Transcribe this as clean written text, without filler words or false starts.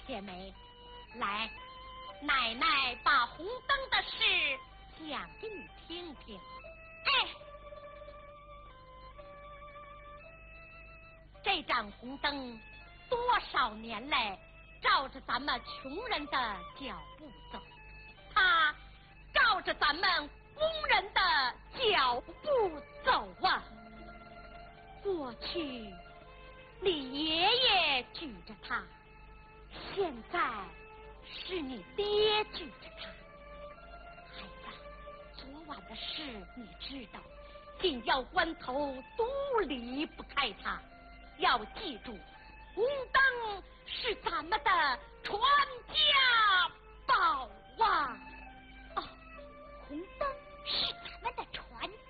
姐妹，来，奶奶把红灯的事讲给你听听。哎，这盏红灯多少年来照着咱们穷人的脚步走，它照着咱们工人的脚步走啊。过去你爷爷举着它，现在是你爹举着它。孩子，昨晚的事你知道，紧要关头都离不开它。要记住，红灯是咱们的传家宝啊！ 哦，红灯是咱们的传